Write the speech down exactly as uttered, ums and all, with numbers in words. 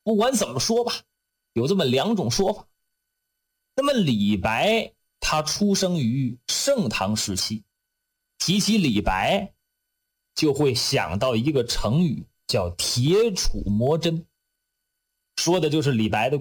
不管怎么说吧，有这么两种说法。那么李白他出生于盛唐时期，提起李白就会想到一个成语叫铁杵磨针，说的就是李白的